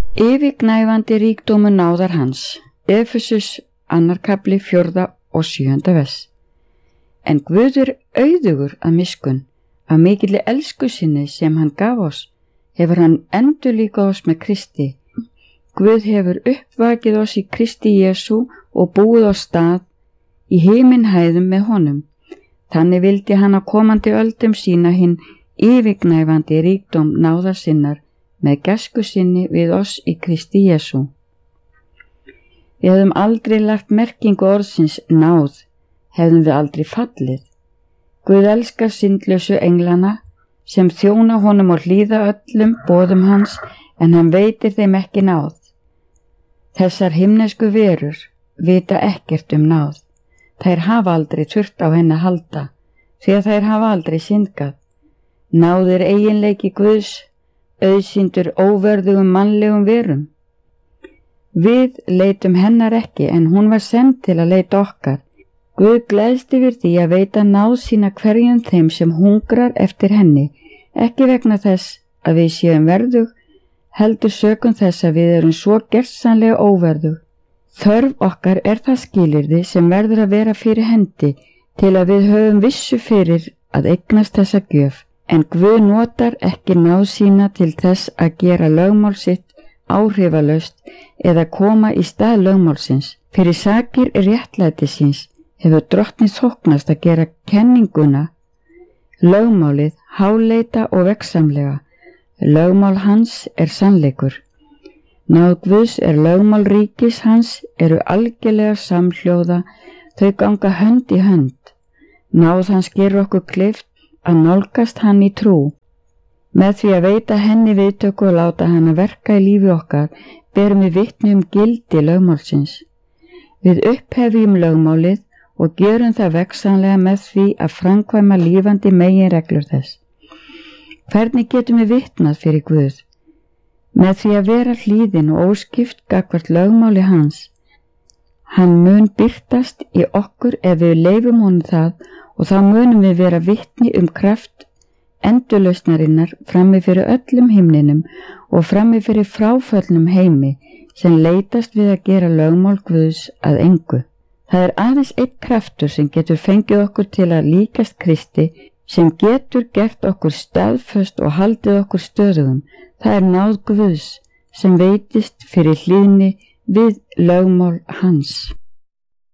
Yfirgnæfandi ríkdómur náðar hans. Efesus 2. kafli 4. og 7. vers. En Guð auðugur að miskunn, af mikilli elsku sinni sem hann gaf oss, hefur hann endurlíkað oss með Kristi. Guð hefur uppvakið oss í Kristi Jesú og búið oss stað í himinhæðum með honum. Þannig vildi hann á komandi öldum sína hinn yfirgnæfandi ríkdóm náðar sinnar með gæsku sinni við oss í Kristi Jesú. Við hefðum aldrei lagt merkingu orðsins náð, hefðum við aldrei fallið. Guð elskar syndlausu englana sem þjóna honum og hlýða öllum boðum hans, en hann veitir þeim ekki náð. Þessar himnesku verur vita ekkert náð. Þær hafa aldrei þurft á henni að halda, því að þær hafa aldrei syndgað. Náð eiginleiki Guðs, auðsýndur óverðugum mannlegum verum. Við leitum hennar ekki, en hún var send til að leita okkar. Guð gleðst yfir því að veita náð sína hverjum þeim sem hungrar eftir henni, ekki vegna þess að við séum verðug, heldur sökum þess að við erum svo gersamlega óverðug. Þörf okkar það skilyrði sem verður að vera fyrir hendi til að við höfum vissu fyrir að eignast þessa gjöf, en Guð notar ekki náð sína til þess að gera lögmál sitt áhrifalaust eða koma í stað lögmálsins. Fyrir sakir réttlætisins hefur drottni þóknast að gera kenninguna, lögmálið, háleita og veggsamlega. Lögmál hans sannleikur. Náð Guðs lögmál ríkis hans eru algjörlega samhljóða, þau ganga hönd í hönd. Náð hans gerur okkur kleift að nálgast hann í trú. Með því að veita henni viðtöku og láta hann að verka í lífi okkar, berum við vitni gildi lögmálsins. Við upphefjum lögmálið og gjörum það veggsamlega með því að framkvæma lífandi meginreglur þess. Hvernig getum við vitnað fyrir Guð? Með því að vera hlýðin og óskipt gagnvart lögmáli hans. Hann mun birtast í okkur ef við leyfum honum það, og þá munum við vera vitni kraft endurlausnarinnar frammi fyrir öllum himninum og frammi fyrir fráföllnum heimi sem leitast við að gera lögmál Guðs að engu. Það aðeins einn kraftur sem getur fengið okkur til að líkast Kristi, sem getur gert okkur staðföst og haldið okkur stöðugum. Það náð Guðs sem veitist fyrir hlýðni við lögmál hans.